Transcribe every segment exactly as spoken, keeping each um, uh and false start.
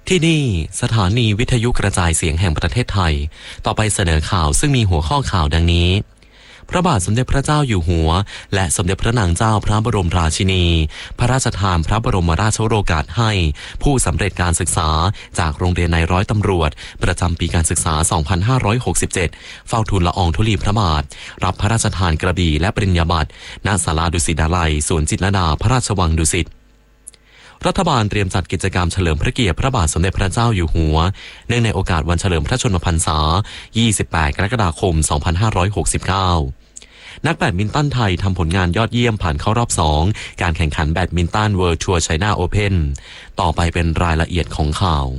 ที่นี่สถานีวิทยุกระจายเสียงแห่งประเทศไทยต่อไปเสนอข่าวซึ่งมีหัวข้อข่าวดังนี้พระบาทสมเด็จพระเจ้าอยู่หัวและสมเด็จพระนางเจ้าพระบรมราชินีพระราชทานพระบรมราชโองการให้ผู้สำเร็จการศึกษาจากโรงเรียนนายร้อยตำรวจประจำปีการศึกษา สองพันห้าร้อยหกสิบเจ็ด เฝ้าทูลละอองธุลีพระบาทรับพระราชทานกระบี่และปริญญาบัตรณศาลาดุสิตดาลัยสวนจิตรลดาพระราชวังดุสิตรัฐบาลเตรียมจัดกิจกรรมเฉลิมพระเกียรติพระบาทสมเด็จพระเจ้าอยู่หัวเนื่องในโอกาสวันเฉลิมพระชนมพรรษา ยี่สิบแปด กรกฎาคม สองพันห้าร้อยหกสิบเก้า นักแบดมินตันไทยทำผลงานยอดเยี่ยมผ่านเข้ารอบสองการแข่งขันแบดมินตันเวิลด์ทัวร์ไชน่าโอเพ่นต่อไปเป็นรายละเอียดของข่าว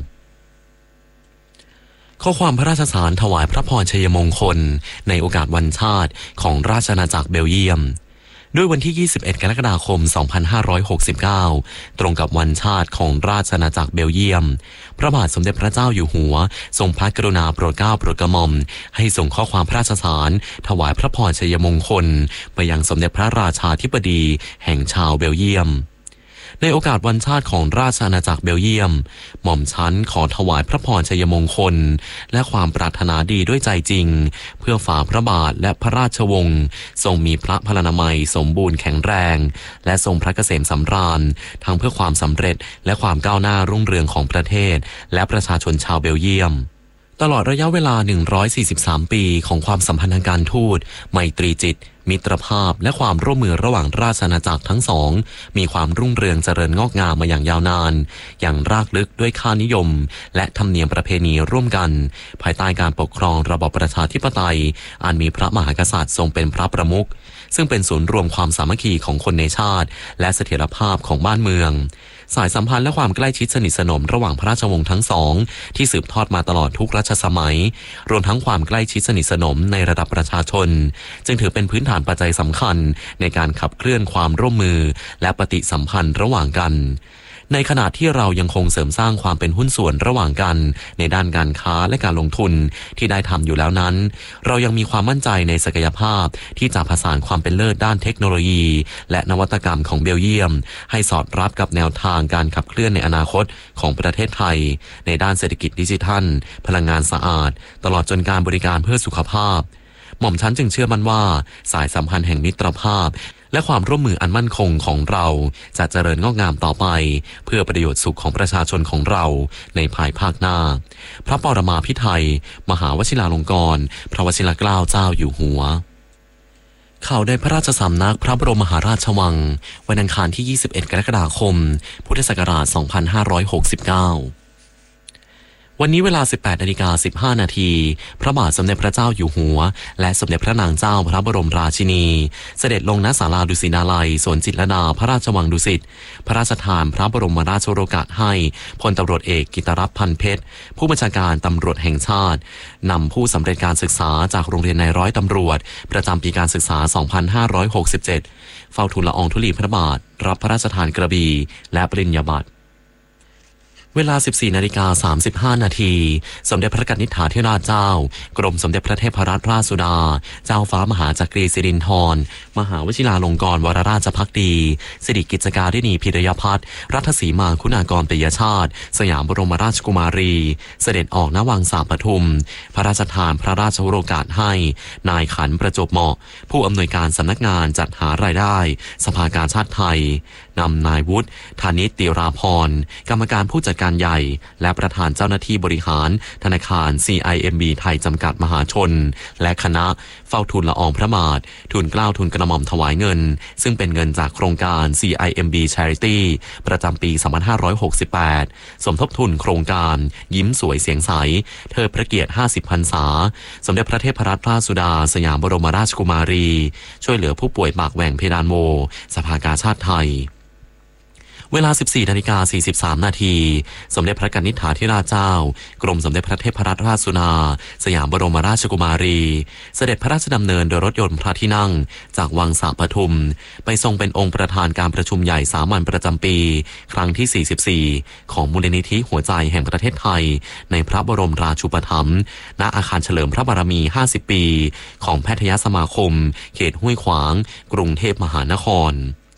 ข้อความพระราชสารถวายพระพรชัยมงคลในโอกาสวันชาติของราชอาณาจักรเบลเยียมด้วยวันที่ ยี่สิบเอ็ด กรกฎาคม สองพันห้าร้อยหกสิบเก้า ตรงกับวันชาติของราชอาณาจักรเบลเยียมพระบาทสมเด็จพระเจ้าอยู่หัวทรงพระกรุณาโปรดเกล้าโปรดกระหม่อมให้ส่งข้อความพระราชสารถวายพระพรชัยมงคลไปยังสมเด็จพระราชาธิบดีแห่งชาวเบลเยียมในโอกาสวันชาติของราชอาณาจักรเบลเยียมหม่อมชั้นขอถวายพระพรชัยมงคลและความปรารถนาดีด้วยใจจริงเพื่อฝ่าพระบาทและพระราชวงศ์ทรงมีพระพลานามัยสมบูรณ์แข็งแรงและทรงพระเกษมสำราญทั้งเพื่อความสำเร็จและความก้าวหน้ารุ่งเรืองของประเทศและประชาชนชาวเบลเยียมตลอดระยะเวลาหนึ่งร้อยสี่สิบสามปีของความสัมพันธ์ทางการทูตไมตรีจิตมิตรภาพและความร่วมมือระหว่างราชอาณาจักรทั้งสองมีความรุ่งเรืองเจริญงอกงามมาอย่างยาวนานอย่างรากลึกด้วยค่านิยมและธรรมเนียมประเพณีร่วมกันภายใต้การปกครองระบอบประชาธิปไตยอันมีพระมหากษัตริย์ทรงเป็นพระประมุขซึ่งเป็นศูนย์รวมความสามัคคีของคนในชาติและเสถียรภาพของบ้านเมืองสายสัมพันธ์และความใกล้ชิดสนิทสนมระหว่างพระราชวงศ์ทั้งสองที่สืบทอดมาตลอดทุกรัชสมัยรวมทั้งความใกล้ชิดสนิทสนมในระดับประชาชนจึงถือเป็นพื้นฐานปัจจัยสำคัญในการขับเคลื่อนความร่วมมือและปฏิสัมพันธ์ระหว่างกันในขณะที่เรายังคงเสริมสร้างความเป็นหุ้นส่วนระหว่างกันในด้านการค้าและการลงทุนที่ได้ทำอยู่แล้วนั้นเรายังมีความมั่นใจในศักยภาพที่จะผสานความเป็นเลิศด้านเทคโนโลยีและนวัตกรรมของเบลเยียมให้สอดรับกับแนวทางการขับเคลื่อนในอนาคตของประเทศไทยในด้านเศรษฐกิจดิจิทัลพลังงานสะอาดตลอดจนการบริการเพื่อสุขภาพหม่อมชั้นจึงเชื่อมั่นว่าสายสัมพันธ์แห่งมิตรภาพและความร่วมมืออันมั่นคงของเราจะเจริญงอกงามต่อไปเพื่อประโยชน์สุขของประชาชนของเราในภายภาคหน้าพระปรมาภิไธยมหาวชิราลงกรณ์พระวชิรเกล้าเจ้าอยู่หัวข่าวในพระราชสำนักพระบรมมหาราชวังวันอังคารที่ ยี่สิบเอ็ด กรกฎาคมพุทธศักราช สองพันห้าร้อยหกสิบเก้าวันนี้เวลา สิบแปดนาฬิกาสิบห้านาทีพระบาทสมเด็จพระเจ้าอยู่หัวและสมเด็จพระนางเจ้าพระบรมราชินีเสด็จลงณศาลาดุสิตดาลัยสวนจิตรลดาพระราชวังดุสิตพระราชทานพระบรมราชโองการให้พลตำรวจเอกกิตรัตน์พันเพชรผู้บัญชาการตำรวจแห่งชาตินำผู้สำเร็จการศึกษาจากโรงเรียนนายร้อยตำรวจประจำปีการศึกษา สองพันห้าร้อยหกสิบเจ็ด เฝ้าทูลละอองธุลีพระบาทรับพระราชทานกระบี่และปริญญาบัตรเวลา สิบสี่นาฬิกาสามสิบห้านาทีสมเด็จพระกนิษฐาธิราชเจ้ากรมสมเด็จพระเทพรัตนราชสุดาเจ้าฟ้ามหาจักรีสิรินธรมหาวชิราลงกรณ์วรราชภักดีสิริกิจการินีพิรยพัฒน์รัฐสีมาคุณากรปิยชาติสยามบรมราชกุมารีเสด็จออกณวังสามปทุมพระราชทานพระราชโองการให้นายขันประจบเหมาะผู้อำนวยการสำนักงานจัดหารายได้สภากาชาติไทยนำนายวุฒิธานิตติราพรกรรมการผู้จัดการใหญ่และประธานเจ้าหน้าที่บริหารธนาคาร ซี ไอ เอ็ม บี ไทยจำกัดมหาชนและคณะเฝ้าทูลละอองพระบาททูลเกล้าทูลกระหม่อมถวายเงินซึ่งเป็นเงินจากโครงการ ซี ไอ เอ็ม บี Charity ประจำปี สองพันห้าร้อยหกสิบแปด สมทบทุนโครงการยิ้มสวยเสียงใสเทิดพระเกียรติห้าสิบพรรษาสมเด็จพระเทพรัตนราชสุดาสยามบรมราชกุมารีช่วยเหลือผู้ป่วยปากแหว่งเพดานโหวสภากาชาติไทยเวลา สิบสี่นาฬิกาสี่สิบสามนาทีสมเด็จพระกนิษฐาธิราชเจ้ากรมสมเด็จพระเทพรัตนราชสุดาสยามบรมราชกุมารีเสด็จพระราชดำเนินโดยรถยนต์พระที่นั่งจากวังสามปทุมไปทรงเป็นองค์ประธานการประชุมใหญ่สามัญประจำปีครั้งที่สี่สิบสี่ของมูลนิธิหัวใจแห่งประเทศไทยในพระบรมราชูปถัมภ์ณอาคารเฉลิมพระบารมีห้าสิบปีของแพทยสมาคมเขตห้วยขวางกรุงเทพมหานคร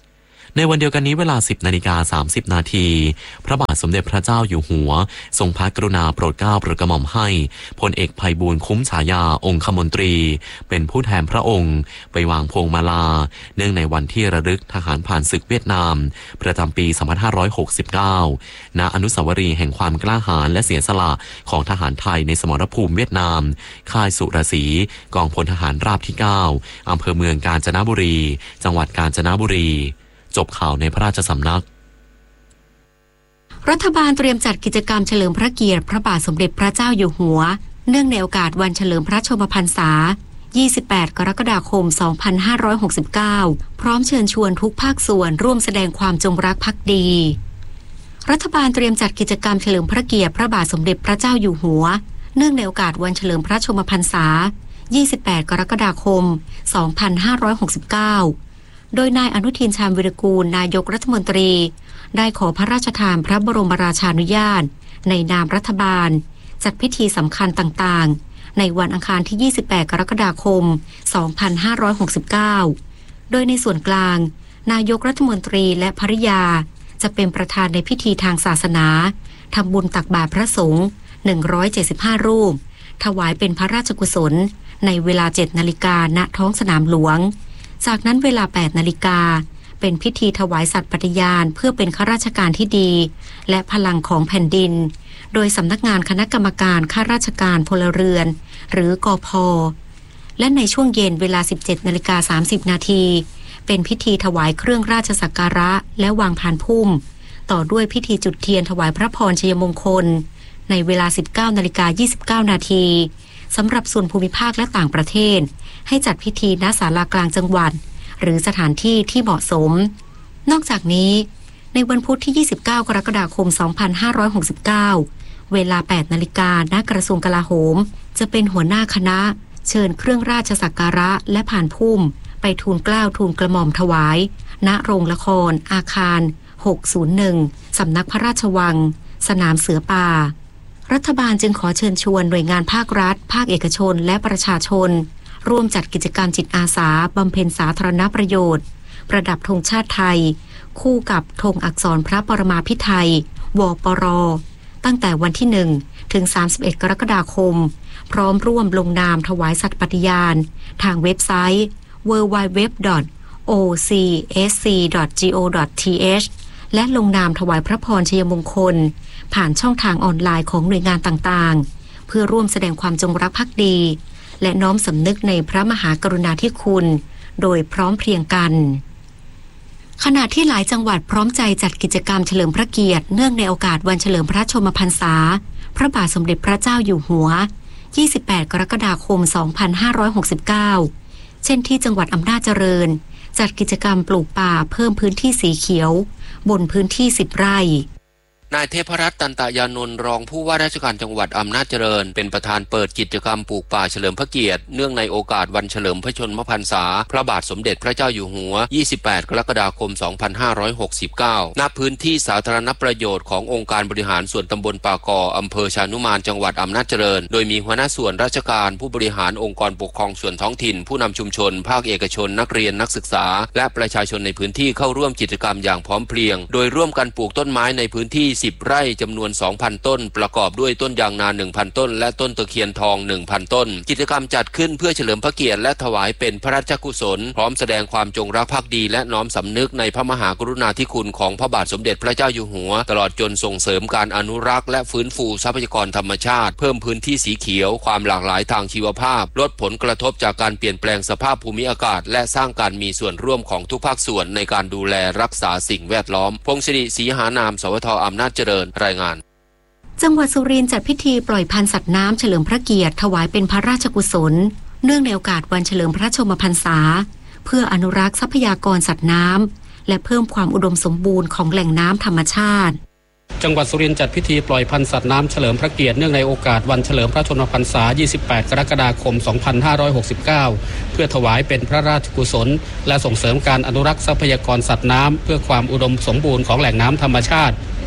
ในวันเดียวกันนี้เวลา สิบนาฬิกาสามสิบนาทีพระบาทสมเด็จพระเจ้าอยู่หัวทรงพระกรุณาโปรดเกล้าโปรดกระหม่อมให้พลเอกไพบูลย์คุ้มฉายาองคมนตรีเป็นผู้แทนพระองค์ไปวางพวงมาลาเนื่องในวันที่ระลึกทหารผ่านศึกเวียดนามประจำปี สองพันห้าร้อยหกสิบเก้า ณ อนุสาวรีย์แห่งความกล้าหาญและเสียสละของทหารไทยในสมรภูมิเวียดนามค่ายสุรศรีกองพลทหารราบที่ เก้า อำเภอเมืองกาญจนบุรีจังหวัดกาญจนบุรีจบข่าวในพระราชสำนักรัฐบาลเตรียมจัดกิจกรรมเฉลิมพระเกียรติพระบาทสมเด็จพระเจ้าอยู่หัวเนื่องในโอกาสวันเฉลิมพระชนมพรรษายี่สิบแปดกรกฎาคมสองพันห้าร้อยหกสิบเก้าพร้อมเชิญชวนทุกภาคส่วนร่วมแสดงความจงรักภักดีรัฐบาลเตรียมจัดกิจกรรมเฉลิมพระเกียรติพระบาทสมเด็จพระเจ้าอยู่หัวเนื่องในโอกาสวันเฉลิมพระชนมพรรษายี่สิบแปดกรกฎาคมสองพันห้าร้อยหกสิบเก้าโดยนายอนุทินชาญวิรากูลนายกรัฐมนตรีได้ขอพระราชทานพระบรมราชานุญาตในนามรัฐบาลจัดพิธีสำคัญต่างๆในวันอังคารที่ยี่สิบแปดกรกฎาคมสองพันห้าร้อยหกสิบเก้าโดยในส่วนกลางนายกรัฐมนตรีและภริยาจะเป็นประธานในพิธีทางศาสนาทำบุญตักบาตรพระสงฆ์หนึ่งร้อยเจ็ดสิบห้ารูปถวายเป็นพระราชกุศลในเวลา เจ็ดนาฬิกา ณ ท้องสนามหลวงจากนั้นเวลา แปดนาฬิกาเป็นพิธีถวายสัตย์ปฏิญาณเพื่อเป็นข้าราชการที่ดีและพลังของแผ่นดินโดยสำนักงานคณะกรรมการข้าราชการพลเรือนหรือกพ.และในช่วงเย็นเวลา สิบเจ็ดนาฬิกาสามสิบนาทีเป็นพิธีถวายเครื่องราชสักการะและวางพานพุ่มต่อด้วยพิธีจุดเทียนถวายพระพรชัยมงคลในเวลา สิบเก้านาฬิกายี่สิบเก้านาทีสำหรับส่วนภูมิภาคและต่างประเทศให้จัดพิธีณศาลากลางจังหวัดหรือสถานที่ที่เหมาะสมนอกจากนี้ในวันพุธที่ยี่สิบเก้ากรกฎาคมสองพันห้าร้อยหกสิบเก้าเวลา แปดนาฬิกาณกระทรวงกลาโหมจะเป็นหัวหน้าคณะเชิญเครื่องราชสักการะและผ่านพุ่มไปทูลเกล้าทูลกระหม่อมถวายณโรงละครอาคารหกศูนย์หนึ่งสำนักพระราชวังสนามเสือป่ารัฐบาลจึงขอเชิญชวนหน่วยงานภาครัฐภาคเอกชนและประชาชนร่วมจัดกิจกรรมจิตอาสาบำเพ็ญสาธารณประโยชน์ประดับธงชาติไทยคู่กับธงอักษรพระปรมาภิไธยวปรตั้งแต่วันที่หนึ่งถึงสามสิบเอ็ดกรกฎาคมพร้อมร่วมลงนามถวายสัตย์ปฏิญาณทางเว็บไซต์ ดับเบิลยู ดับเบิลยู ดับเบิลยู ดอท โอ ซี เอส ซี ดอท จี โอ ดอท ที เอช และลงนามถวายพระพรชัยมงคลผ่านช่องทางออนไลน์ของหน่วยงานต่างๆเพื่อร่วมแสดงความจงรักภักดีและน้อมสำนึกในพระมหากรุณาธิคุณโดยพร้อมเพรียงกันขณะที่หลายจังหวัดพร้อมใจจัดกิจกรรมเฉลิมพระเกียรติเนื่องในโอกาสวันเฉลิมพระชนมพรรษาพระบาทสมเด็จพระเจ้าอยู่หัวยี่สิบแปดกรกฎาคมสองพันห้าร้อยหกสิบเก้าเช่นที่จังหวัดอำนาจเจริญจัดกิจกรรมปลูกป่าเพิ่มพื้นที่สีเขียวบนพื้นที่สิบไร่นายเทพรัตน์ตันตยานนท์รองผู้ว่าราชการจังหวัดอำนาจเจริญเป็นประธานเปิดกิจกรรมปลูกป่าเฉลิมพระเกียรติเนื่องในโอกาสวันเฉลิมพระชนมพรรษาพระบาทสมเด็จพระเจ้าอยู่หัวยี่สิบแปดกรกฎาคมสองพันห้าร้อยหกสิบเก้าณพื้นที่สาธารณประโยชน์ขององค์การบริหารส่วนตำบลป่ากออำเภอชานุมานจังหวัดอำนาจเจริญโดยมีหัวหน้าส่วนราชการผู้บริหารองค์กรปกครองส่วนท้องถิ่นผู้นำชุมชนภาคเอกชนนักเรียนนักศึกษาและประชาชนในพื้นที่เข้าร่วมกิจกรรมอย่างพร้อมเพรียงโดยร่วมกันปลูกต้นไม้ในพื้นที่สิบไร่จำนวน สองพัน ต้นประกอบด้วยต้นยางนา หนึ่งพัน ต้นและต้นตะเคียนทอง หนึ่งพัน ต้นกิจกรรมจัดขึ้นเพื่อเฉลิมพระเกียรติและถวายเป็นพระราชกุศลพร้อมแสดงความจงรักภักดีและน้อมสำนึกในพระมหากรุณาธิคุณของพระบาทสมเด็จพระเจ้าอยู่หัวตลอดจนส่งเสริมการอนุรักษ์และฟื้นฟูทรัพยากรธรรมชาติเพิ่มพื้นที่สีเขียวความหลากหลายทางชีวภาพลดผลกระทบจากการเปลี่ยนแปลงสภาพภูมิอากาศและสร้างการมีส่วนร่วมของทุกภาคส่วนในการดูแลรักษาสิ่งแวดล้อมพงศิริศรีหานามสวทอำนาจเจริญรายงานจังหวัดสุรินทร์จัดพิธีปล่อยพันธุ์สัตว์น้ำเฉลิมพระเกียรติถวายเป็นพระราชกุศลเนื่องในโอกาสวันเฉลิมพระชนมพรรษาเพื่ออนุรักษ์ทรัพยากรสัตว์น้ำและเพิ่มความอุดมสมบูรณ์ของแหล่งน้ำธรรมชาติจังหวัดสุรินทร์จัดพิธีปล่อยพันธุ์สัตว์น้ำเฉลิมพระเกียรติเนื่องในโอกาสวันเฉลิมพระชนมพรรษายี่สิบแปดกรกฎาคมสองพันห้าร้อยหกสิบเก้าเพื่อถวายเป็นพระราชกุศลและส่งเสริมการอนุรักษ์ทรัพยากรสัตว์น้ำเพื่อความอุดมสมบูรณ์ของแหล่งน้ำธรรมชาติ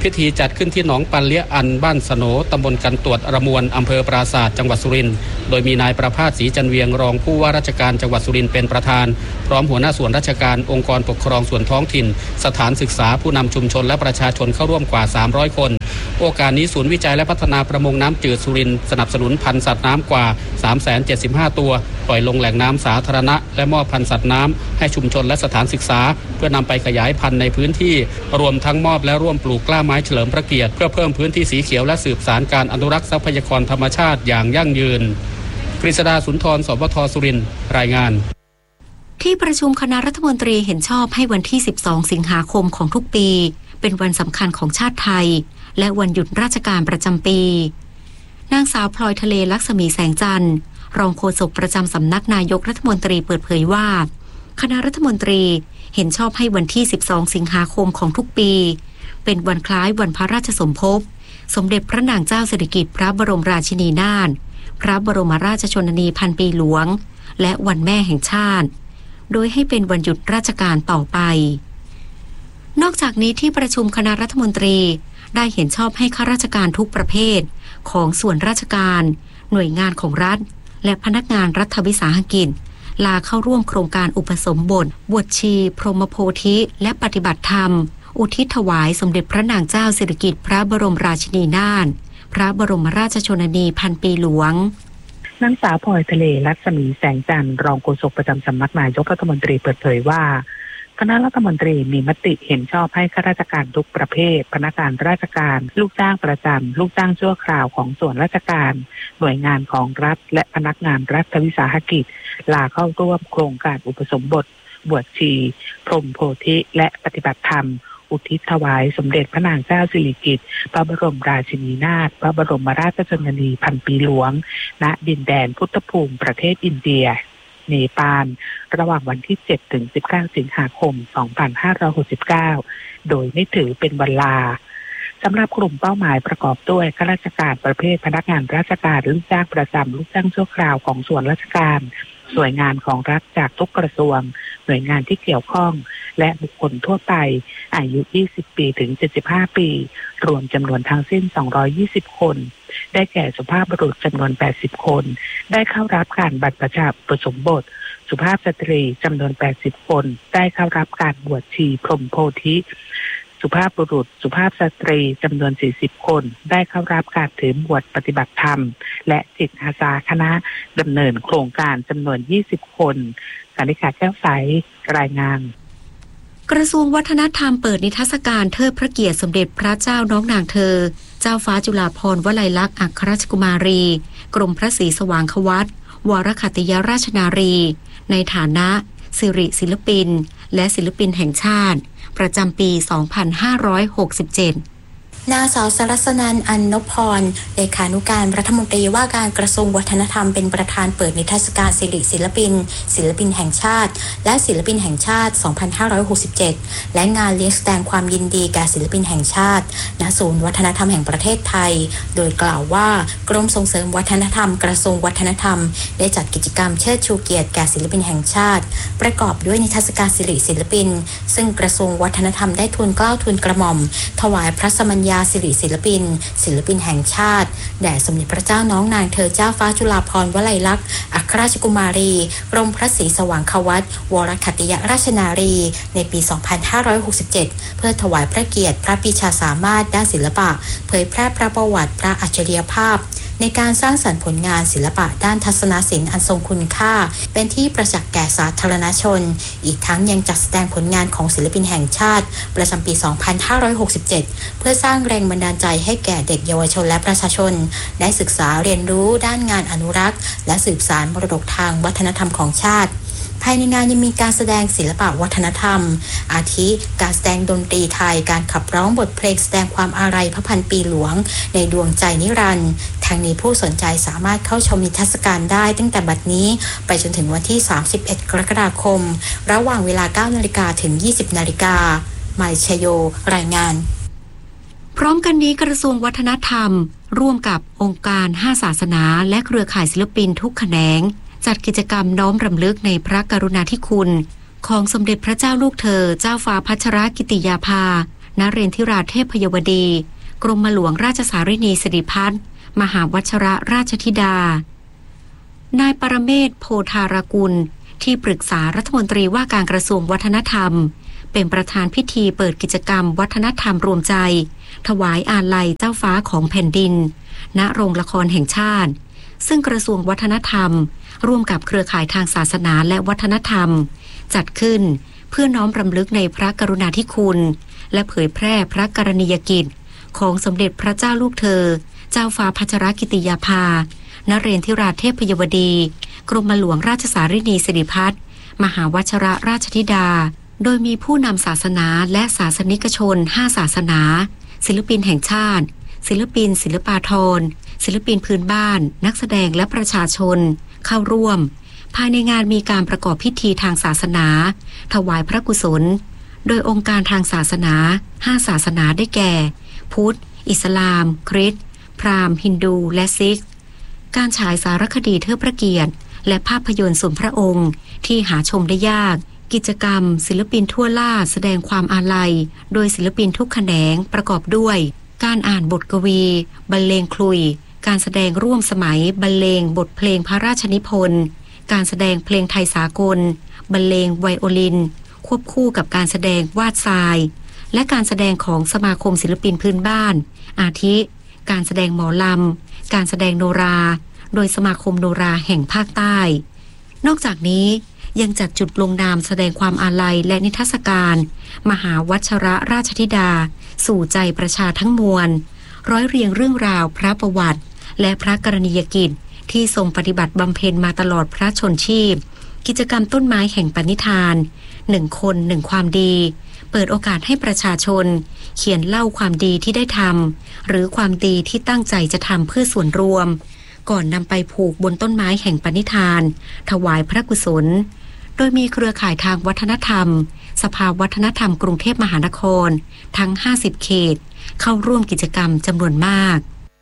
พิธีจัดขึ้นที่หนองปันเลี้ยอันบ้านสโหนตำบลกันตรวจระมวลอำเภอปราสาทจังหวัดสุรินทร์โดยมีนายประภาสศรีจันเวียงรองผู้ว่าราชการจังหวัดสุรินทร์เป็นประธานพร้อมหัวหน้าส่วนราชการองค์กรปกครองส่วนท้องถิ่นสถานศึกษาผู้นำชุมชนและประชาชนเข้าร่วมกว่าสามร้อยคนโอกาสนี้ศูนย์วิจัยและพัฒนาประมงน้ำจืดสุรินทร์สนับสนุนพันธุ์สัตว์น้ำกว่า สามแสนเจ็ดสิบห้า ตัวปล่อยลงแหล่งน้ำสาธารณะและมอบพันธุ์สัตว์น้ำให้ชุมชนและสถานศึกษาเพื่อนำไปขยายพันธุ์ในพื้นที่รวมทั้งมอบและร่วมปลูกกล้าไม้เฉลิมพระเกียรติเพื่อเพิ่มพื้นที่สีเขียวและสืบสานการอนุรักษ์ทรัพยากรธรรมชาติอย่างยั่งยืนกฤษดาสุนทรสวทสุรินทร์รายงานที่ประชุมคณะรัฐมนตรีเห็นชอบให้วันที่สิบสองสิงหาคมของทุกปีเป็นวันสำคัญของชาติไทยและวันหยุดราชการประจำปีนางสาวพลอยทะเลลักษมีแสงจันทร์รองโฆษกประจำสำนักนายกรัฐมนตรีเปิดเผยว่าคณะรัฐมนตรีเห็นชอบให้วันที่สิบสองสิงหาคมของทุกปีเป็นวันคล้ายวันพระราชสมภพสมเด็จพระนางเจ้าสิริกิติ์พระบรมราชินีนาถพระบรมราชชนนีพันปีหลวงและวันแม่แห่งชาติโดยให้เป็นวันหยุดราชการต่อไปนอกจากนี้ที่ประชุมคณะรัฐมนตรีได้เห็นชอบให้ข้าราชการทุกประเภทของส่วนราชการหน่วยงานของรัฐและพนักงานรัฐวิสาหกิจลาเข้าร่วมโครงการอุปสมบทบวชชีพรหมโพธิและปฏิบัติธรรมอุทิศถวายสมเด็จพระนางเจ้าสิริกิติ์พระบรมราชินีนาถพระบรมราชชนนีพันปีหลวงนางสาวพลอยทะเลลักษมีแสงจันทร์รองโฆษกประจำสำนักนายกรัฐมนตรีเปิดเผยว่าคณะรัฐมนตรีมีมติเห็นชอบให้ข้าราชการทุกประเภทพนักงานราชการลูกจ้างประจำลูกจ้างชั่วคราวของส่วนราชการหน่วยงานของรัฐและพนักงานรัฐวิสาหกิจลาเข้าร่วมโครงการอุปสมบทบวชชีพรหมโพธิและปฏิบัติธรรมอุทิศถวายสมเด็จพระนางเจ้าสิริกิติ์พระบรมราชินีนาถพระบรมราชชนนีพันปีหลวงณดินแดนพุทธภูมิประเทศอินเดียเนปาลระหว่างวันที่เจ็ดถึงสิบเก้าสิงหาคมสองพันห้าร้อยหกสิบเก้าโดยไม่ถือเป็นวันลาสำหรับกลุ่มเป้าหมายประกอบด้วยข้าราชการประเภทพนักงานราชการลูกจ้างประจำลูกจ้างชั่วคราวของส่วนราชการหน่วยงานของรัฐจากทุกกระทรวงหน่วยงานที่เกี่ยวข้องและบุคคลทั่วไปอายุยี่สิบปีถึงเจ็ดสิบห้าปีรวมจำนวนทั้งสิ้นสองร้อยยี่สิบคนได้แก่สุภาพบุรุษจำนวนแปดสิบคนได้เข้ารับการบรรพชาอุปสมบทสุภาพสตรีจำนวนแปดสิบคนได้เข้ารับการบวชชีพรหมโพธิสุภาพบุรุษสุภาพสตรีจำนวนสี่สิบคนได้เข้ารับการถือบวชปฏิบัติธรรมและจิตอาสาคณะดำเนินโครงการจำนวนยี่สิบคนกานิกาแก้วใสรายงานกระทรวงวัฒนธรรมเปิดนิทรรศการเทิดพระเกียรติสมเด็จพระเจ้าน้องนางเธอเจ้าฟ้าจุฬาภรณ์วลัยลักษณ์อัครราชกุมารีกรมพระศรีสว่างควัตรวรขัตติยราชนารีในฐานะสิริศิลปินและศิลปินแห่งชาติประจำปี สองพันห้าร้อยหกสิบเจ็ดนางสาวสรัสนันท์ อันนพพรเลขานุการรัฐมนตรีว่าการกระทรวงวัฒนธรรมเป็นประธานเปิดนิทรรศการสิริศิลปินศิลปินแห่งชาติและศิลปินแห่งชาติ สองพันห้าร้อยหกสิบเจ็ด และงานเลี้ยงแสดงความยินดีแก่ศิลปินแห่งชาติณศูนย์วัฒนธรรมแห่งประเทศไทยโดยกล่าวว่ากรมส่งเสริมวัฒนธรรมกระทรวงวัฒนธรรมได้จัดกิจกรรมเชิดชูเกียรติแก่ศิลปินแห่งชาติประกอบด้วยนิทรรศการสิริศิลปินซึ่งกระทรวงวัฒนธรรมได้ทูลเกล้าทูลกระหม่อมถวายพระสมัญญาสิริศิลปินศิลปินแห่งชาติแด่สมเด็จพระเจ้าน้องนางเธอเจ้าฟ้าจุฬาภรณ์วลัยลักษณ์อัครราชกุมารีกรมพระศรีสว่างควัตรวรขัตติยราชนารีในปี สองพันห้าร้อยหกสิบเจ็ด เพื่อถวายพระเกียรติพระปรีชาสามารถด้านศิลปะเผยแพร่พระประวัติพระอัจฉริยภาพในการสร้างสรรค์ผลงานศิลปะด้านทัศนศิลป์อันทรงคุณค่าเป็นที่ประจักษ์แก่สาธารณชนอีกทั้งยังจัดแสดงผลงานของศิลปินแห่งชาติประจำปี สองพันห้าร้อยหกสิบเจ็ด เพื่อสร้างแรงบันดาลใจให้แก่เด็กเยาวชนและประชาชนได้ศึกษาเรียนรู้ด้านงานอนุรักษ์และสืบสานมรดกทางวัฒนธรรมของชาติภายในงานยังมีการแสดงศิลปะวัฒนธรรมอาทิการแสดงดนตรีไทยการขับร้องบทเพลงแสดงความอาลัยพระพันปีหลวงในดวงใจนิรันดร์ทางนี้ผู้สนใจสามารถเข้าชมนิทรรศการได้ตั้งแต่บัดนี้ไปจนถึงวันที่สามสิบเอ็ดกรกฎาคมระหว่างเวลา เก้านาฬิกา ถึง ยี่สิบนาฬิกาหมายชโยรายงานพร้อมกันนี้กระทรวงวัฒนธรรมร่วมกับองค์การห้าศาสนาและเครือข่ายศิลปินทุกแขนงจัดกิจกรรมน้อมรำลึกในพระกรุณาธิคุณของสมเด็จพระเจ้าลูกเธอเจ้าฟ้าพัชรกิติยาภานเรนทิราเทพยวดี กรมหลวงราชสารินีสิริพัฒน์มหาวัชรราชธิดานายปรเมศ โพธารกุลที่ปรึกษารัฐมนตรีว่าการกระทรวงวัฒนธรรมเป็นประธานพิธีเปิดกิจกรรมวัฒนธรรมรวมใจถวายอาลัยเจ้าฟ้าของแผ่นดินณโรงละครแห่งชาติซึ่งกระทรวงวัฒนธรรมร่วมกับเครือข่ายทางศาสนาและวัฒนธรรมจัดขึ้นเพื่อน้อมรำลึกในพระกรุณาธิคุณและเผยแพร่พระกรณียกิจของสมเด็จพระเจ้าลูกเธอเจ้าฟ้าพัชรกิติยาภานเรนทิราเทพยวดีกรมหลวงราชสารินีสิริพัฒน์มหาวชรราชธิดาโดยมีผู้นำศาสนาและศาสนิกชนห้าศาสนาศิลปินแห่งชาติศิลปินศิลปาภรณ์ศิลปินพื้นบ้านนักแสดงและประชาชนเข้าร่วมภายในงานมีการประกอบพิธีทางศาสนาถวายพระกุศลโดยองค์การทางศาสนาห้าศาสนาได้แก่พุทธอิสลามคริสต์พราหมณ์ฮินดูและซิกการฉายสารคดีเทิดพระเกียรติและภาพยนตร์สมพระองค์ที่หาชมได้ยากกิจกรรมศิลปินทั่วล่าแสดงความอาลัยโดยศิลปินทุกแขนงประกอบด้วยการอ่านบทกวีบรรเลงคลุยการแสดงร่วมสมัยบรรเลงบทเพลงพระราชนิพนธ์การแสดงเพลงไทยสากลบรรเลงไวโอลินควบคู่กับการแสดงวาดทรายและการแสดงของสมาคมศิลปินพื้นบ้านอาทิการแสดงหมอลำการแสดงโนราโดยสมาคมโนราแห่งภาคใต้นอกจากนี้ยังจัดจุดลงนามแสดงความอาลัยและนิทรรศการมหาวัชรราชธิดาสู่ใจประชาทั้งมวลร้อยเรียงเรื่องราวพระประวัติและพระกรณียกิจที่ทรงปฏิบัติบำเพ็ญมาตลอดพระชนชีพกิจกรรมต้นไม้แห่งปณิธานหนึ่งคนหนึ่งความดีเปิดโอกาสให้ประชาชนเขียนเล่าความดีที่ได้ทำหรือความดีที่ตั้งใจจะทำเพื่อส่วนรวมก่อนนำไปผูกบนต้นไม้แห่งปณิธานถวายพระกุศลโดยมีเครือข่ายทางวัฒนธรรมสภาวัฒนธรรมกรุงเทพมหานครทั้งห้าสิบเขตเข้าร่วมกิจกรรมจำนวนมาก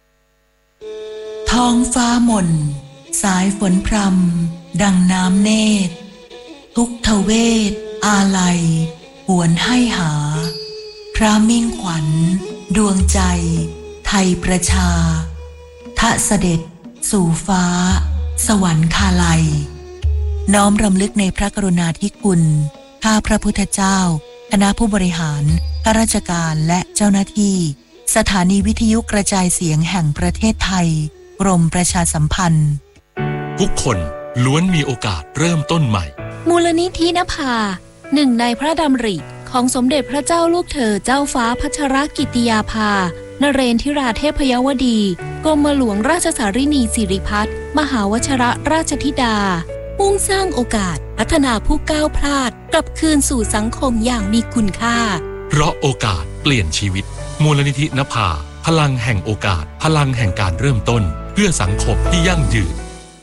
ท้องฟ้าหม่นสายฝนพรำดังน้ำเนตรทุกทเวทอาลัยหวนให้หาพระมิ่งขวัญดวงใจไทยประชาทะเสด็จสู่ฟ้าสวรรคาลัยน้อมรำลึกในพระกรุณาธิคุณข้าพระพุทธเจ้าคณะผู้บริหารข้าราชการและเจ้าหน้าที่สถานีวิทยุกระจายเสียงแห่งประเทศไทยกรมประชาสัมพันธ์ทุกคนล้วนมีโอกาสเริ่มต้นใหม่มูลนิธินภาหนึ่งในพระดำริของสมเด็จพระเจ้าลูกเธอเจ้าฟ้าพัชรกิติยาภานเรนทิราเทพยวดีกรมหลวงราชสารินีสิริพัฒน์มหาวชรราชธิดามุ่งสร้างโอกาสพัฒนาผู้ก้าวพลาดกลับคืนสู่สังคมอย่างมีคุณค่าเพราะโอกาสเปลี่ยนชีวิตมูลนิธินภาพลังแห่งโอกาสพลังแห่งการเริ่มต้นเพื่อสังคมที่ยั่งยืน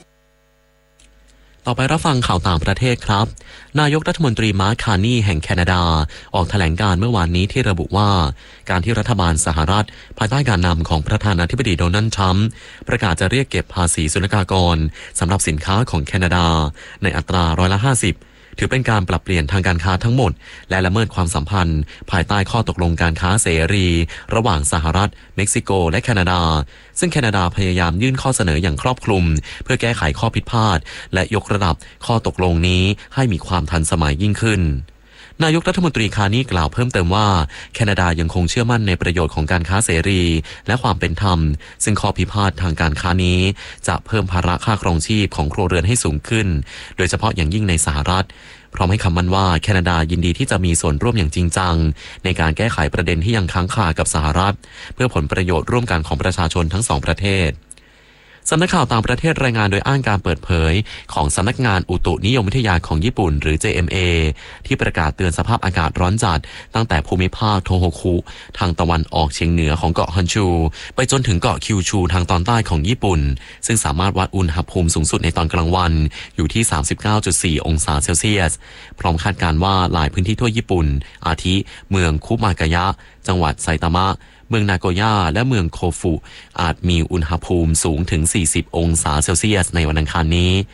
ต่อไปรับฟังข่าวต่างประเทศครับนายกรัฐมนตรีมาร์ค คาร์นีแห่งแคนาดาออกแถลงการเมื่อวานนี้ที่ระบุว่าการที่รัฐบาลสหรัฐภายใต้การนำของประธานาธิบดีโดนัลด์ทรัมป์ประกาศจะเรียกเก็บภาษีศุลกากรสำหรับสินค้าของแคนาดาในอัตราร้อยละห้าสิบถือเป็นการปรับเปลี่ยนทางการค้าทั้งหมดและละเมิดความสัมพันธ์ภายใต้ข้อตกลงการค้าเสรีระหว่างสหรัฐเม็กซิโกและแคนาดาซึ่งแคนาดาพยายามยื่นข้อเสนออย่างครอบคลุมเพื่อแก้ไขข้อผิดพลาดและยกระดับข้อตกลงนี้ให้มีความทันสมัยยิ่งขึ้นนายกรัฐมนตรีคาร์นีกล่าวเพิ่มเติมว่าแคนาดายังคงเชื่อมั่นในประโยชน์ของการค้าเสรีและความเป็นธรรมซึ่งข้อพิพาททางการค้านี้จะเพิ่มภาระค่าครองชีพของครัวเรือนให้สูงขึ้นโดยเฉพาะอย่างยิ่งในสหรัฐพร้อมให้คำมั่นว่าแคนาดายินดีที่จะมีส่วนร่วมอย่างจริงจังในการแก้ไขประเด็นที่ยังค้างคากับสหรัฐเพื่อผลประโยชน์ร่วมกันของประชาชนทั้งสองประเทศสำนักข่าวต่างประเทศรายงานโดยอ้างการเปิดเผยของสำนักงานอุตุนิยมวิทยาของญี่ปุ่นหรือ เจ เอ็ม เอ ที่ประกาศเตือนสภาพอากาศร้อนจัดตั้งแต่ภูมิภาคโทโฮคุทางตะวันออกเฉียงเหนือของเกาะฮอนชูไปจนถึงเกาะคิวชูทางตอนใต้ของญี่ปุ่นซึ่งสามารถวัดอุณหภูมิสูงสุดในตอนกลางวันอยู่ที่ สามสิบเก้าจุดสี่ องศาเซลเซียสพร้อมคาดการณ์ว่าหลายพื้นที่ทั่วญี่ปุ่นอาทิเมืองคุมากายะจังหวัดไซตามะเมืองนาโกย่าและเมืองโคฟุอาจมีอุณหภูมิสูงถึงสี่สิบองศาเซลเซียสในวันอังคารนี้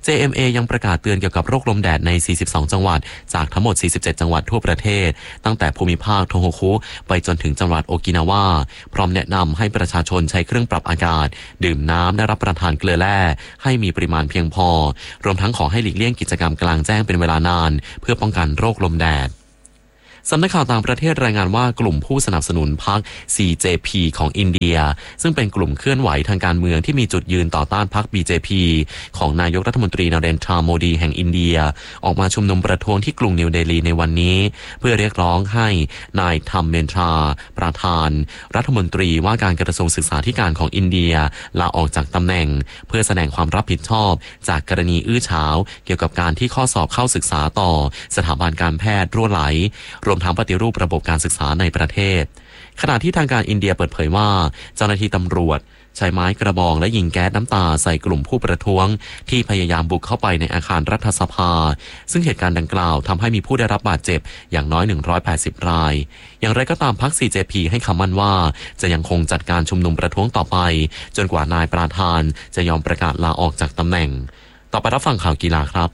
เจ เอ็ม เอ ยังประกาศเตือนเกี่ยวกับโรคลมแดดในสี่สิบสองจังหวัดจากทั้งหมดสี่สิบเจ็ดจังหวัดทั่วประเทศตั้งแต่ภูมิภาคโทโฮคุไปจนถึงจังหวัดโอกินาวาพร้อมแนะนำให้ประชาชนใช้เครื่องปรับอากาศดื่มน้ำและรับประทานเกลือแร่ให้มีปริมาณเพียงพอรวมทั้งขอให้หลีกเลี่ยงกิจกรรมกลางแจ้งเป็นเวลานานเพื่อป้องกันโรคลมแดดสำนักข่าวต่างประเทศรายงานว่ากลุ่มผู้สนับสนุนพรรค ซี เจ พี ของอินเดียซึ่งเป็นกลุ่มเคลื่อนไหวทางการเมืองที่มีจุดยืนต่อต้านพรรค บี เจ พี ของนายกรัฐมนตรีนาเรนทราโมดีแห่งอินเดียออกมาชุมนุมประท้วงที่กรุงนิวเดลีในวันนี้เพื่อเรียกร้องให้นายทัมเมนทราประธานรัฐมนตรีว่าการกระทรวงศึกษาธิการของอินเดียลาออกจากตำแหน่งเพื่อแสดงความรับผิดชอบจากกรณีอื้อฉาวเกี่ยวกับการที่ข้อสอบเข้าศึกษาต่อสถาบันการแพทย์รั่วไหลรวมทั้งปฏิรูประบบการศึกษาในประเทศขณะที่ทางการอินเดียเปิดเผยว่าเจ้าหน้าที่ตำรวจใช้ไม้กระบองและยิงแก๊สน้ำตาใส่กลุ่มผู้ประท้วงที่พยายามบุกเข้าไปในอาคารรัฐสภาซึ่งเหตุการณ์ดังกล่าวทำให้มีผู้ได้รับบาดเจ็บอย่างน้อยหนึ่งร้อยแปดสิบรายอย่างไรก็ตามพรรค ซี เจ พี ให้คำมั่นว่าจะยังคงจัดการชุมนุมประท้วงต่อไปจนกว่านายประธานจะยอมประกาศลาออกจากตำแหน่งต่อไปรับฟังข่าวกีฬาครับ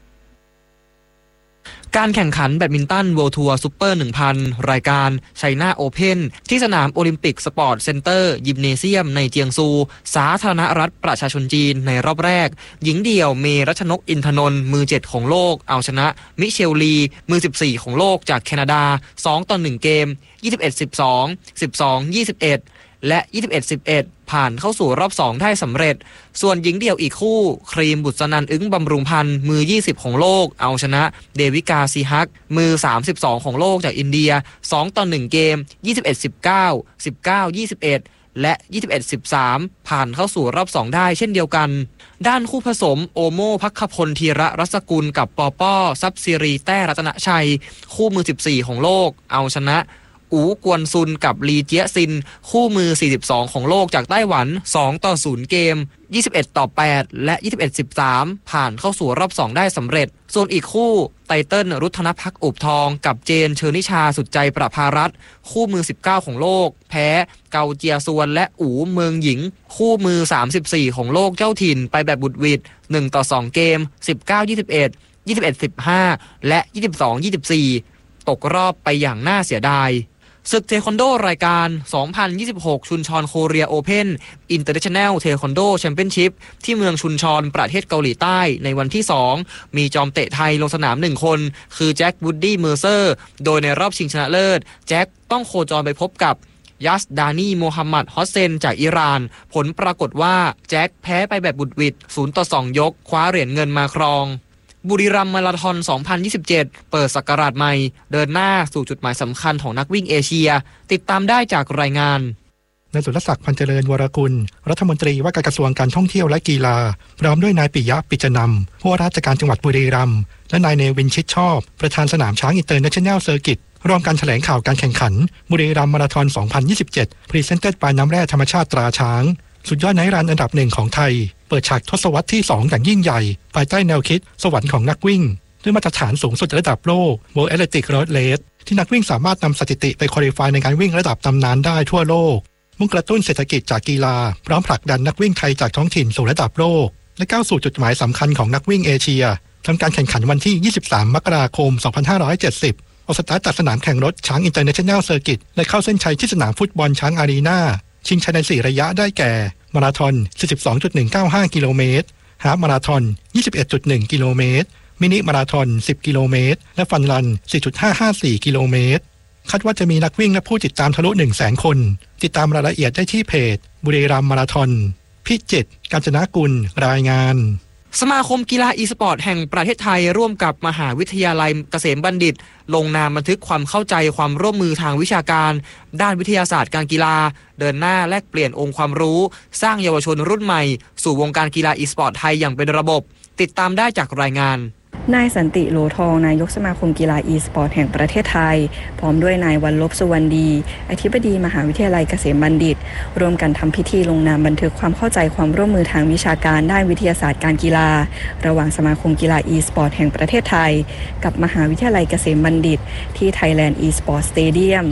การแข่งขันแบดมินตันเวิลด์ทัวร์ซุปเปอร์ หนึ่งพัน รายการไชน่าโอเพ่นที่สนามโอลิมปิกสปอร์ตเซ็นเตอร์ยิมเนเซียมในเจียงซูสาธารณรัฐประชาชนจีนในรอบแรกหญิงเดี่ยวเมรัชนกอินทนนท์มือเจ็ดของโลกเอาชนะมิเชลลีมือสิบสี่ของโลกจากแคนาดาสองต่อหนึ่งเกม ยี่สิบเอ็ด สิบสอง สิบสอง ยี่สิบเอ็ดและ ยี่สิบเอ็ด สิบเอ็ด ผ่านเข้าสู่รอบสองได้สำเร็จส่วนหญิงเดี่ยวอีกคู่ครีมบุษนันอึ้งบำรุงพันธ์มือยี่สิบของโลกเอาชนะเดวิกาซีฮักมือสามสิบสองของโลกจากอินเดียสองต่อหนึ่งเกม ยี่สิบเอ็ด สิบเก้า สิบเก้า ยี่สิบเอ็ดและ ยี่สิบเอ็ด สิบสาม ผ่านเข้าสู่รอบสองได้เช่นเดียวกันด้านคู่ผสมโอโมภัคพลธีระรัศกุลกับปอป้อซับซิรีแต้รัตนชัยคู่มือสิบสี่ของโลกเอาชนะอู๋กวนซุนกับลีเจียซินคู่มือสี่สิบสองของโลกจากไต้หวันสองต่อศูนย์เกมยี่สิบเอ็ดต่อแปดและยี่สิบเอ็ด สิบสามผ่านเข้าสู่รอบสองได้สำเร็จส่วนอีกคู่ไตเติ้ลรุธนภักอุบทองกับเจนเชอนิชาสุดใจประภารัตน์คู่มือสิบเก้าของโลกแพ้เกาเจียซวนและอู๋เมืองหญิงคู่มือสามสิบสี่ของโลกเจ้าถิ่นไปแบบบุดหวิดหนึ่งต่อสองเกมสิบเก้า ยี่สิบเอ็ด ยี่สิบเอ็ด สิบห้าและยี่สิบสอง ยี่สิบสี่ตกรอบไปอย่างน่าเสียดายศึกเทควันโดรายการ สองพันยี่สิบหก ชุนชอนโคเรียโอเพ่นอินเตอร์เนชั่นแนลเทควันโดแชมเปี้ยนชิพที่เมืองชุนชอนประเทศเกาหลีใต้ในวันที่สองมีจอมเตะไทยลงสนามหนึ่งคนคือแจ็ควูดดี้เมอร์เซอร์โดยในรอบชิงชนะเลิศแจ็คต้องโคจรไปพบกับยัสดานีโมฮัมหมัดฮอสเซนจากอิหร่านผลปรากฏว่าแจ็คแพ้ไปแบบบุดหวิดศูนย์ต่อสองยกคว้าเหรียญเงินมาครองบุรีรัมย์มาราธอน สองพันยี่สิบเจ็ด เปิดศักราชใหม่เดินหน้าสู่จุดหมายสำคัญของนักวิ่งเอเชียติดตามได้จากรายงานนายสุรศักดิ์พันเจริญวรกุลรัฐมนตรีว่าการกระทรวงการท่องเที่ยวและกีฬาพร้อมด้วยนายปิยะปิจนำผู้ว่าราชการจังหวัดบุรีรัมย์และนายเนวินชิดชอบประธานสนามช้างอินเตอร์เนชั่นแนลเซอร์กิตร่วมกันแถลงข่าวการแข่งขันบุรีรัมย์มาราธอน สองพันยี่สิบเจ็ด พรีเซนเต็ดบายน้ำแร่ธรรมชาติตราช้างสุดยอดไนท์รันอันดับหนึ่งของไทยเปิดฉากทศวรรษที่สองอย่างยิ่งใหญ่ภายใต้แนวคิดสวรรค์ของนักวิ่งด้วยมาตรฐานสูงสุดระดับโลก World Athletic Road Race ที่นักวิ่งสามารถนำสถิติไปควอลิฟายในการวิ่งระดับตำนานได้ทั่วโลกมุ่งกระตุ้นเศรษฐกิจจากกีฬาพร้อมผลักดันนักวิ่งไทยจากท้องถิ่นสู่ระดับโลกและก้าวสู่จุดหมายสำคัญของนักวิ่งเอเชียทำการแข่งขันวันที่ยี่สิบสามมกราคมสองพันห้าร้อยเจ็ดสิบออกสตาร์ทจากสนามแข่งรถช้างอินเตอร์เนชั่นแนลเซอร์กิตและเข้าเส้นชัยที่สนามฟุตบอลช้างอารีนาชิงชัยในสี่ระยะได้แก่มาราธอน สี่สิบสองจุดหนึ่งเก้าห้า กิโลเมตรฮาล์ฟมาราธอน ยี่สิบเอ็ดจุดหนึ่ง กิโลเมตรมินิมาราธอน สิบ กิโลเมตรและฟันรัน สี่จุดห้าห้าสี่ กิโลเมตรคาดว่าจะมีนักวิ่งและผู้ติดตามทะลุ หนึ่งแสน คนติดตามรายละเอียดได้ที่เพจบุรีรัมย์มาราธอนพิจิตร กาญจนกุลรายงานสมาคมกีฬาอีสปอร์ตแห่งประเทศไทยร่วมกับมหาวิทยาลัยเกษมบัณฑิตลงนามบันทึกความเข้าใจความร่วมมือทางวิชาการด้านวิทยาศาสตร์การกีฬาเดินหน้าแลกเปลี่ยนองค์ความรู้สร้างเยาวชนรุ่นใหม่สู่วงการกีฬาอีสปอร์ตไทยอย่างเป็นระบบติดตามได้จากรายงานนายสันติโหลทองนายกสมาคมกีฬาอีสปอร์ตแห่งประเทศไทยพร้อมด้วยนายวันลบสุวรรณดีอธิบดีมหาวิทยาลัยเกษมบัณฑิตร่วมกันทำพิธีลงนามบันทึกความเข้าใจความร่วมมือทางวิชาการด้านวิทยาศาสตร์การกีฬาระหว่างสมาคมกีฬาอีสปอร์ตแห่งประเทศไทยกับมหาวิทยาลัยเกษมบัณฑิตที่ Thailand eSport Stadium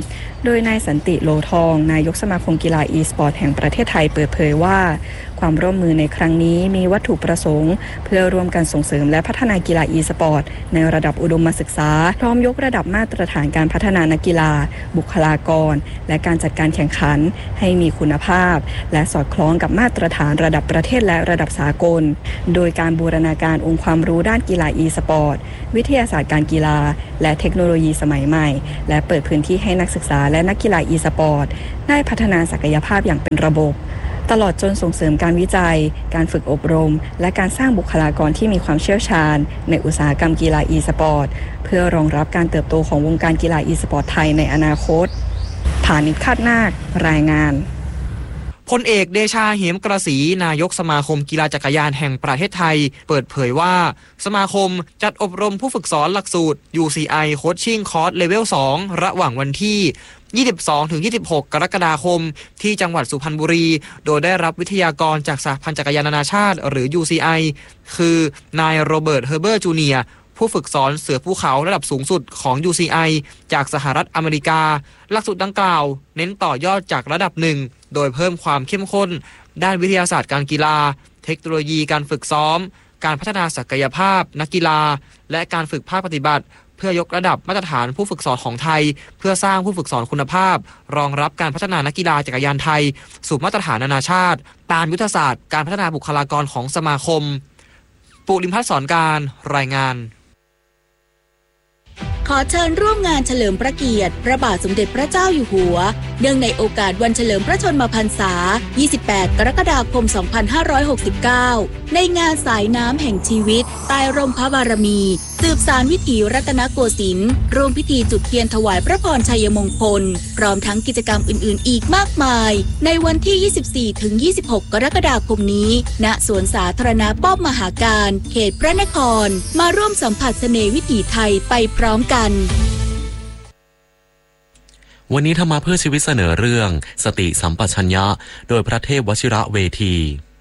โดยนายสันติโลทองนายกสมาคมกีฬาอีสปอร์ตแห่งประเทศไทยเปิดเผยว่าความร่วมมือในครั้งนี้มีวัตถุประสงค์เพื่อร่วมกันส่งเสริมและพัฒนากีฬาอีสปอร์ตในระดับอุดมศึกษาพร้อมยกระดับมาตรฐานการพัฒนานักกีฬาบุคลากรและการจัดการแข่งขันให้มีคุณภาพและสอดคล้องกับมาตรฐานระดับประเทศและระดับสากลโดยการบูรณาการองค์ความรู้ด้านกีฬาอีสปอร์ตวิทยาศาสตร์การกีฬาและเทคโนโลยีสมัยใหม่และเปิดพื้นที่ให้นักศึกษาและนักกีฬาอีสปอร์ตได้พัฒนาศักยภาพอย่างเป็นระบบตลอดจนส่งเสริมการวิจัยการฝึกอบรมและการสร้างบุคลากรที่มีความเชี่ยวชาญในอุตสาหกรรมกีฬาอีสปอร์ตเพื่อรองรับการเติบโตของวงการกีฬาอีสปอร์ตไทยในอนาคตฐานิช คาดนาครายงานพลเอกเดชาเหมกระสีนายกสมาคมกีฬาจักรยานแห่งประเทศไทยเปิดเผยว่าสมาคมจัดอบรมผู้ฝึกสอนหลักสูตร ยู ซี ไอ Coaching Course Level สองระหว่างวันที่ยี่สิบสองถึงยี่สิบหก กรกฎาคมที่จังหวัดสุพรรณบุรีโดยได้รับวิทยากรจากสหพันธ์จักรยานนานาชาติหรือ ยู ซี ไอ คือนายโรเบิร์ตเฮอร์เบอร์จูเนียร์ผู้ฝึกสอนเสือภูเขาระดับสูงสุดของ ยู ซี ไอ จากสหรัฐอเมริกาหลักสูตรดังกล่าวเน้นต่อยอดจากระดับหนึ่งโดยเพิ่มความเข้มข้นด้านวิทยาศาสตร์การกีฬาเทคโนโลยีการฝึกซ้อมการพัฒนาศักยภาพนักกีฬาและการฝึกภาคปฏิบัติเพื่อยกระดับมาตรฐานผู้ฝึกสอนของไทยเพื่อสร้างผู้ฝึกสอนคุณภาพรองรับการพัฒนานักกีฬาจักรยานไทยสู่มาตรฐานนานาชาติตามยุทธศาสตร์การพัฒนาบุคลากรของสมาคมปุริมพัฒน์สอนการรายงานขอเชิญร่วมงานเฉลิมพระเกียรติพระบาทสมเด็จพระเจ้าอยู่หัวเนื่องในโอกาสวันเฉลิมพระชนมพรรษา ยี่สิบแปด กรกฎาคม สองพันห้าร้อยหกสิบเก้า ในงานสายน้ำแห่งชีวิตใต้ร่มพระบารมีสืบสานวิถีรัตนโกสินทร์ร่วมพิธีจุดเทียนถวายพระพรชัยมงคลพร้อมทั้งกิจกรรมอื่นๆอีกมากมายในวันที่ ยี่สิบสี่ถึงยี่สิบหก กรกฎาคมนี้ณสวนสาธารณะป้อมมหาการเขตพระนครมาร่วมสัมผัสเสน่ห์วิถีไทยไปพร้อมกันวันนี้ธรรมะเพื่อชีวิตเสนอเรื่องสติสัมปชัญญะโดยพระเทพวชิระเวที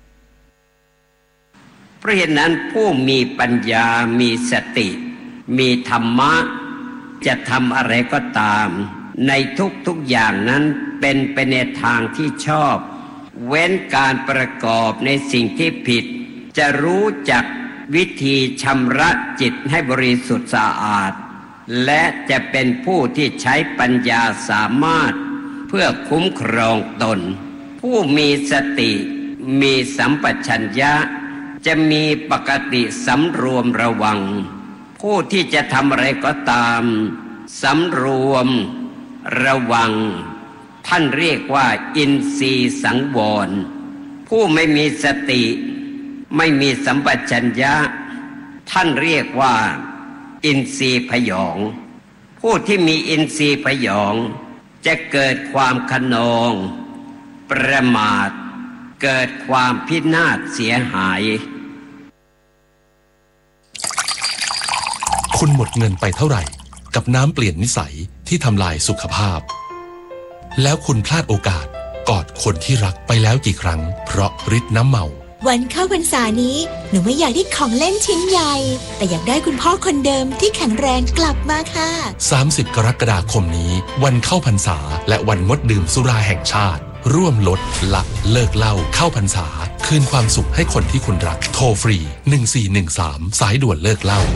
เพราะเหตุนั้นผู้มีปัญญามีสติมีธรรมะจะทำอะไรก็ตามในทุกๆอย่างนั้นเป็นไปในทางที่ชอบเว้นการประกอบในสิ่งที่ผิดจะรู้จักวิธีชำระจิตให้บริสุทธิ์สะอาดและจะเป็นผู้ที่ใช้ปัญญาสามารถเพื่อคุ้มครองตนผู้มีสติมีสัมปชัญญะจะมีปกติสำรวมระวังผู้ที่จะทำอะไรก็ตามสำรวมระวังท่านเรียกว่าอินทรีย์สังวรผู้ไม่มีสติไม่มีสัมปชัญญะท่านเรียกว่าอินทรีย์พยองผู้ที่มีอินทรีย์พยองจะเกิดความขนองประมาทเกิดความพินาศเสียหายคุณหมดเงินไปเท่าไหร่กับน้ำเปลี่ยนนิสัยที่ทำลายสุขภาพแล้วคุณพลาดโอกาสกอดคนที่รักไปแล้วกี่ครั้งเพราะฤทธิ์น้ำเมาวันเข้าพรรษานี้หนูไม่อยากได้ของเล่นชิ้นใหญ่แต่อยากได้คุณพ่อคนเดิมที่แข็งแรงกลับมาค่ะสามสิบกรกฎาคมนี้วันเข้าพรรษาและวันงดดื่มสุราแห่งชาติร่วมลดละเลิกเหล้าเข้าพรรษาคืนความสุขให้คนที่คุณรักโทรฟรีหนึ่งสี่หนึ่งสามสายด่วนเลิกเหล้า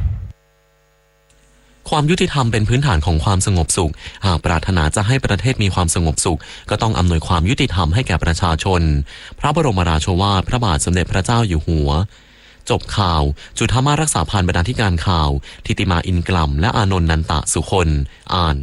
ความยุติธรรมเป็นพื้นฐานของความสงบสุขหากปรารถนาจะให้ประเทศมีความสงบสุขก็ต้องอำนวยความยุติธรรมให้แก่ประชาชนพระบรมราโชวาทพระบาทสมเด็จพระเจ้าอยู่หัวจบข่าวจุฑามาสรักษาพันธ์บรรณาธิการข่าวทิติมาอินกล่ำและอานนท์นันตะสุคนอ่าน